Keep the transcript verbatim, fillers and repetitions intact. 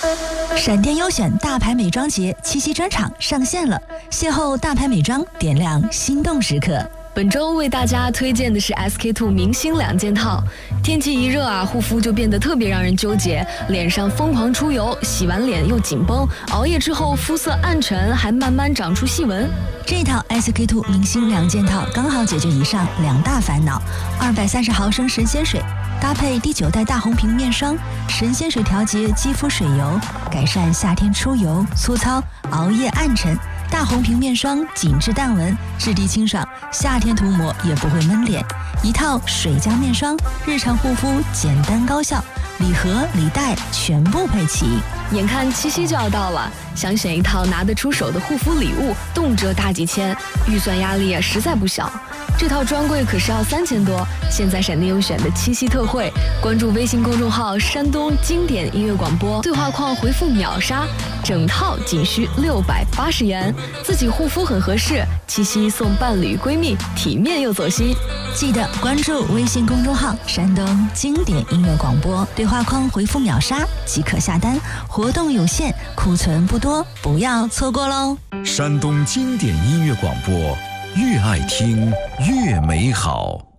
闪电优选大牌美妆节七夕专场上线了，邂逅大牌美妆，点亮心动时刻。 本周为大家推荐的是 S K two 明星两件套。天气一热啊，护肤就变得特别让人纠结，脸上疯狂出油，洗完脸又紧绷，熬夜之后肤色暗沉，还慢慢长出细纹。 这套 S K two 明星两件套刚好解决以上两大烦恼。二百三十毫升神仙水搭配第九代大红瓶面霜，神仙水调节肌肤水油，改善夏天出油、粗糙、熬夜暗沉。大红瓶面霜紧致淡纹，质地清爽，夏天涂抹也不会闷脸。一套水浆面霜，日常护肤简单高效，礼盒礼袋全部配齐。 眼看七夕就要到了，想选一套拿得出手的护肤礼物，动辄大几千，预算压力实在不小。这套专柜可是要三千多，现在闪电优选的七夕特惠，关注微信公众号山东经典音乐广播，对话框回复秒杀，整套仅需六百八十元，自己护肤很合适，七夕送伴侣闺蜜，体面又走心。 记得关注微信公众号山东经典音乐广播，对话框回复秒杀即可下单，活动有限，库存不多，不要错过喽。 山东经典音乐广播，越爱听越美好。